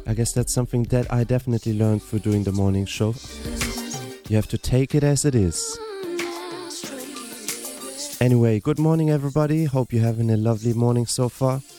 I guess that's something that I definitely learned through doing the morning show. You have to take it as it is. Anyway, good morning everybody. Hope you're having a lovely morning so far.